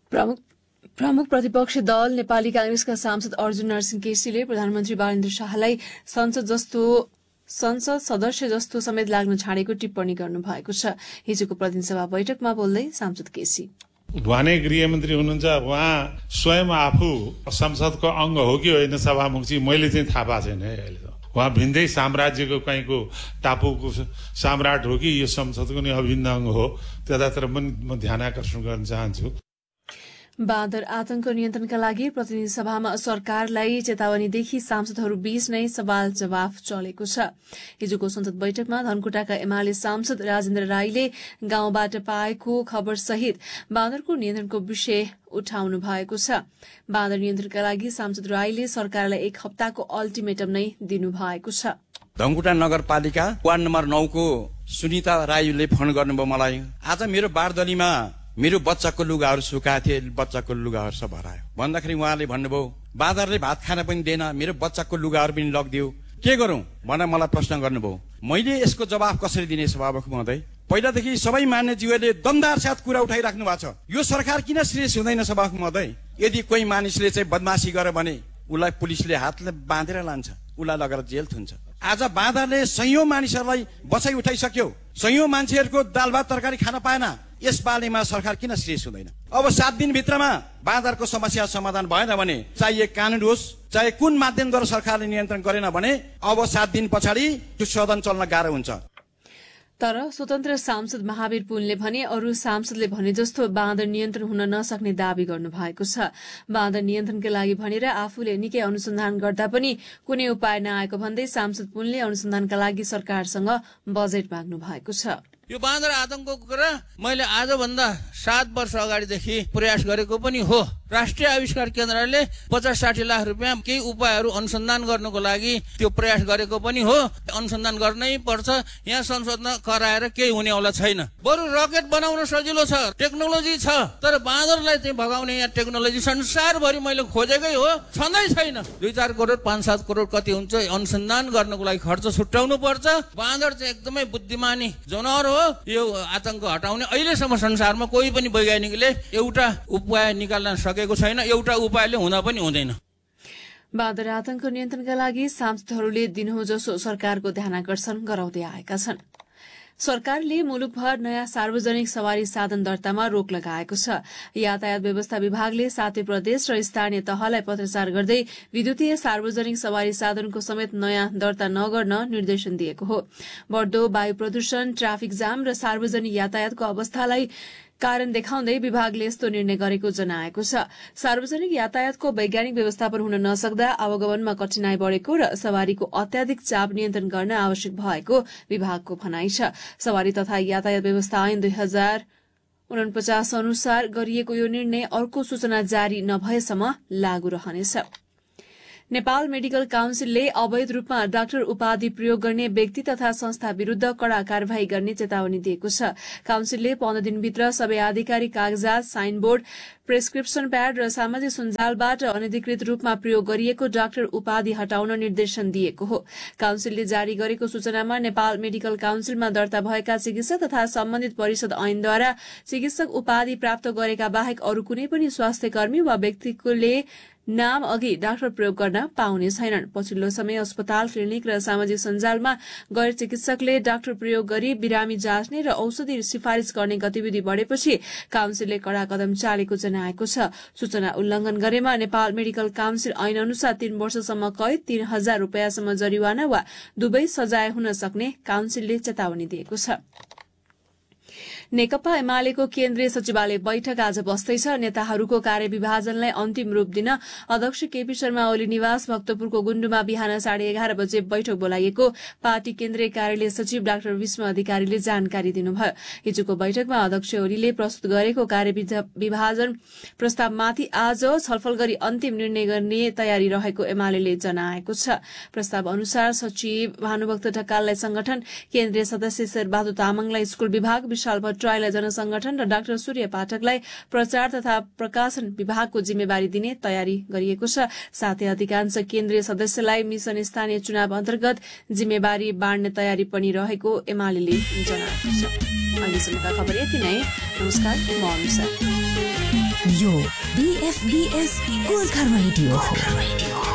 प्रमुख प्रतिपक्षी दल नेपाली कांग्रेसका सांसद अर्जुन नरसिंह केसीले प्रधानमन्त्री बालेन्द्र शाहलाई संसद सदस्य जस्तो समेत लाग्न छाडेको टिप्पणी गर्नुभएको छ। हिजोको प्रतिनिधि सभा बैठकमा बोल्दै सांसद केसी, उहाँ नै गृहमन्त्री हुनुहुन्छ, उहाँ स्वयं आफू संसदको अङ्ग हो कि होइन सभामुखजी मैले चाहिँ थाहा पाएको छैन है। अहिले त उहाँ भिन्दै साम्राज्यको कहीँको टापुको सम्राट हो कि यो संसदको नै अभिन्न अङ्ग हो, त्यतातिर पनि म ध्यान आकर्षण गर्न चाहन्छु। बाँदर आतंक नियन्त्रणका लागि प्रतिनिधि सभामा सरकारलाई चेतावनीदेखि सांसदहरू बीच नै सवाल जवाफ चलेको छ। हिजोको संसद बैठकमा धनकुटाका एमाले सांसद राजेन्द्र राईले गाउँबाट पाएको खबर सहित बाँदरको नियन्त्रणको विषय उठाउनु भएको छ। बाँदर नियन्त्रणका लागि सांसद राईले सरकारलाई 1 हप्ताको अल्टिमेटम नै दिनुभएको छ। धनकुटा नगरपालिका वार्ड नम्बर 9 को सुनिता राईले फोन गर्नुभयो मलाई, आज मेरो बारदलीमा मेरो बच्चाको लुगाहरू सुकाएको थिए, बच्चाको लुगाहरू सब हरायो भन्दाखेरि उहाँले भन्नुभयो बाँदरले भात खान पनि दिएन, मेरो बच्चाको लुगाहरू पनि लगिदियो, के गरौं भनेर मलाई प्रश्न गर्नुभयो। मैले यसको जवाफ कसरी दिने सभामुख महोदय? पहिलादेखि सबै मान्यज्यूहरूले दमदार साथ कुरा उठाइराख्नु भएको छ। यो सरकार किन सिरियस हुँदैन सभामुख महोदय? यदि कोही मानिसले चाहिँ बदमासी गर्यो भने उसलाई पुलिसले हातले बाँधेर लान्छ, उसलाई लगेर जेल थुन्छ। आज बाँदरले सयौं मानिसहरूलाई बचाइ उठाइसक्यो, सयौं मान्छेहरूको दाल भात तरकारी खान पाएन। यस बारेमा सरकार किन सिरियस हुँदैन? अब 7 दिनभित्रमा बाँदरको समस्या समाधान भएन भने चाहिए कानून होस्, चाहे कुन माध्यमद्वारा सरकारले नियन्त्रण गरेन भने अब 7 दिन पछाडि त्यो सदन चल्न गाह्रो हुन्छ। तर स्वतन्त्र सांसद महावीर पुनले भने अरू सांसदले भने जस्तो बाँदर नियन्त्रण हुन नसक्ने दावी गर्नु भएको छ। बाँदर नियन्त्रणका लागि भनेर आफूले निकै अनुसन्धान गर्दा पनि कुनै उपाय नआएको भन्दै सांसद पुनले अनुसन्धानका लागि सरकारसँग बजेट माग्नु भएको छ। यो बाँदर आतंकको कुरा मैले आजभन्दा 7 वर्ष अगाडिदेखि प्रयास गरेको पनि हो। राष्ट्रिय आविष्कार केन्द्रले 50-60 लाख रुपियाँ केही उपायहरू अनुसन्धान गर्नको लागि त्यो प्रयास गरेको पनि हो। अनुसन्धान गर्नै पर्छ, यहाँ संसदमा कराएर केही हुनेवाला छैन। बरु रकेट बनाउन सजिलो छ, टेक्नोलोजी छ, तर बाँदरलाई चाहिँ भगाउने यहाँ टेक्नोलोजी संसारभरि मैले खोजेकै हो, छँदै छैन। 2-4 करोड 5-7 करोड कति हुन्छ अनुसन्धान गर्नको लागि खर्च छुट्याउनु पर्छ। बाँदर चाहिँ एकदमै बुद्धिमानी जनावर हो। यो आतंक हटाउने अहिलेसम्म संसारमा कोही पनि वैज्ञानिकले एउटा उपाय निकाल्न सकेको छैन, एउटा उपायले हुन पनि हुँदैन। बाँदर आतंक नियन्त्रणका लागि सांसदहरूले दिनहुँ जसो सरकारको ध्यानाकर्षण गराउँदै आएका छन्। सरकारले मुलुकभर नयाँ सार्वजनिक सवारी साधन दर्तामा रोक लगाएको छ। यातायात व्यवस्था विभागले 7 प्रदेश र स्थानीय तहलाई पत्रचार गर्दै विद्युतीय सार्वजनिक सवारी साधनको समेत नयाँ दर्ता नगर्न निर्देशन दिएको हो। बढ्दो वायु प्रदूषण, ट्राफिक जाम र सार्वजनिक यातायातको अवस्थालाई कारण देखाउँदै विभागले यस्तो निर्णय गरेको जनाएको छ। सार्वजनिक यातायातको वैज्ञानिक व्यवस्थापन हुन नसक्दा आवागमनमा कठिनाई बढ़ेको र सवारीको अत्याधिक चाप नियन्त्रण गर्न आवश्यक भएको विभागको भनाइ छ। सवारी तथा यातायात व्यवस्था ऐन 2049 अनुसार गरिएको यो निर्णय अर्को सूचना जारी नभएसम्म लागू रहनेछ। नेपाल मेडिकल काउन्सिलले अवैध रूपमा डाक्टर उपाधि प्रयोग गर्ने व्यक्ति तथा संस्था विरूद्ध कड़ा कार्यवाही गर्ने चेतावनी दिएको छ। काउन्सिलले 15 दिनभित्र सबै आधिकारिक कागजात, साइनबोर्ड, प्रेस्क्रिप्सन प्याड र सामाजिक सञ्जालबाट अनधिकृत रूपमा प्रयोग गरिएको डाक्टर उपाधि हटाउन निर्देशन दिएको हो। काउन्सिलले जारी गरेको सूचनामा नेपाल मेडिकल काउन्सिलमा दर्ता भएका चिकित्सक तथा सम्बन्धित परिषद ऐनद्वारा चिकित्सक उपाधि प्राप्त गरेका बाहेक अरू कुनै पनि स्वास्थ्य कर्मी वा व्यक्तिले नाम अघि डाक्टर प्रयोग गर्न पाउने छैनन्। पछिल्लो समय अस्पताल, क्लिनिक र सामाजिक सञ्जालमा गैर चिकित्सकले डाक्टर प्रयोग गरी बिरामी जाँच्ने र औषधि सिफारिश गर्ने गतिविधि बढ़ेपछि काउन्सिलले कड़ा कदम चालेको जनाएको छ। सूचना उल्लंघन गरेमा नेपाल मेडिकल काउन्सिल ऐन अनुसार 3 वर्षसम्म कैद, 3000 रुपियाँसम्म जरिवाना वा दुवै सजाय हुन सक्ने काउन्सिलले चेतावनी दिएको छ। नेकपा एमालेको केन्द्रीय सचिवालय बैठक आज बस्दैछ। नेताहरूको कार्यविभाजनलाई अन्तिम रूप दिन अध्यक्ष केपी शर्मा ओली निवास भक्तपुरको गुण्डुमा बिहान 11:30 बजे बैठक बोलाइएको पार्टी केन्द्रीय कार्यालय सचिव डाक्टर विष्णु अधिकारीले जानकारी दिनुभयो। हिजोको बैठकमा अध्यक्ष ओलीले प्रस्तुत गरेको कार्यविभाजन प्रस्तावमाथि आज छलफल गरी अन्तिम निर्णय गर्ने तयारी रहेको एमालेले जनाएको छ। प्रस्ताव अनुसार सचिव भानुभक्त ढकाललाई संगठन, केन्द्रीय सदस्य शेरबहादुर तामाङलाई स्कूल विभाग, विशाल भट्टराईलाई जनसंगठन र डाक्टर सूर्य पाठकलाई प्रचार तथा प्रकाशन विभागको जिम्मेवारी दिने तयारी गरिएको छ। साथै अधिकांश केन्द्रीय सदस्यलाई मिशन स्थानीय चुनाव अन्तर्गत जिम्मेवारी बाँड्ने तयारी पनि रहेको एमालेले जनाएको छ। अहिलेसम्मका खबर यति नै। नमस्कार, म अनुसा। Radio BFBS Gorkha radio